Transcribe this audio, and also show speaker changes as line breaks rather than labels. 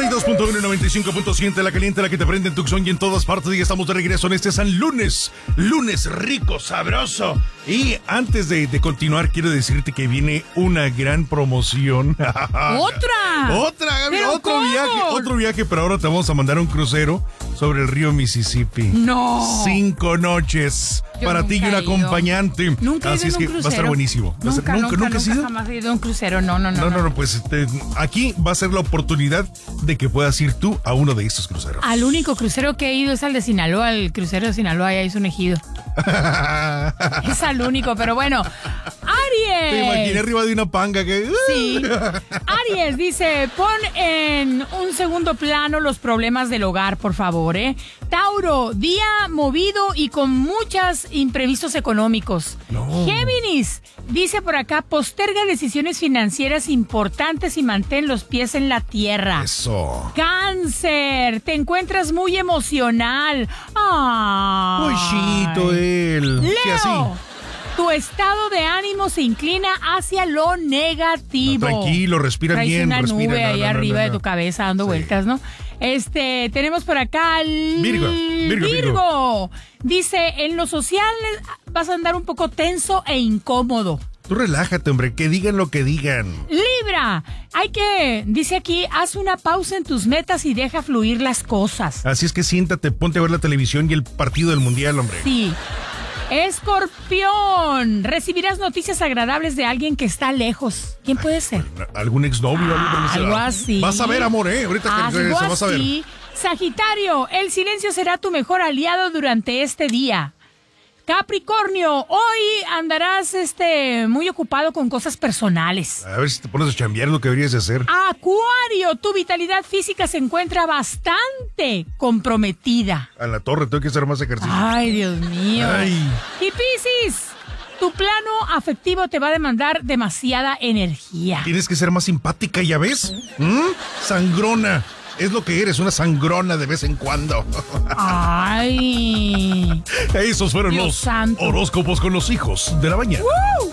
92.1 y 95.7, la caliente, la que te prende en Tucson y en todas partes. Y estamos de regreso en este San Lunes. Lunes rico, sabroso. Y antes de continuar, quiero decirte que viene una gran promoción.
¿Pero
otro
cómo?
otro viaje, pero ahora te vamos a mandar un crucero sobre el río Mississippi.
No.
5 noches
Yo
para ti y un
nunca he ido.
acompañante.
Nunca he
Así
ido
es
en
que
un
va a estar
crucero.
buenísimo. ¿Nunca has ido?
Jamás he ido a un crucero, no.
No, pues aquí va a ser la oportunidad de que puedas ir tú a uno de estos cruceros.
Al único crucero que he ido es al de Sinaloa, al crucero de Sinaloa, allá hizo un ejido. Es al único, pero bueno. Aries.
Te imaginé arriba de una panga que...
Sí. Aries dice, pon en un segundo plano los problemas del hogar, por favor, ¿eh? Tauro, día movido y con muchos imprevistos económicos.
No.
Géminis, dice por acá, posterga decisiones financieras importantes y mantén los pies en la tierra.
Eso.
Cáncer, te encuentras muy emocional.
Muy chito él.
Leo,
Sí, así.
tu estado de ánimo se inclina hacia lo negativo.
No, tranquilo, respira
Traes
bien,
una
respira.
nube ahí arriba de
no.
tu cabeza dando
Sí.
vueltas, ¿no? Tenemos por acá al
Virgo.
Dice, en lo social vas a andar un poco tenso e incómodo.
Tú relájate, hombre, que digan lo que digan.
Libra, dice aquí, haz una pausa en tus metas y deja fluir las cosas.
Así es que siéntate, ponte a ver la televisión y el partido del mundial, hombre.
Sí. Escorpión, recibirás noticias agradables de alguien que está lejos. ¿Quién puede ser?
¿Algún exnovio?
Algo así.
Vas a ver, amor, ahorita que
Algo
regrese, vas a ver.
así. Sagitario, el silencio será tu mejor aliado durante este día. Capricornio, hoy andarás muy ocupado con cosas personales.
A ver si te pones a chambear lo que deberías de hacer.
Acuario, tu vitalidad física se encuentra bastante comprometida.
A la torre, tengo que hacer más ejercicio.
Ay, Dios mío.
Ay.
Y Piscis, tu plano afectivo te va a demandar demasiada energía.
Tienes que ser más simpática, ¿ya ves? Sangrona. Es lo que eres, una sangrona de vez en cuando.
Ay.
Esos fueron
Dios
los
santo.
horóscopos con los hijos de la mañana.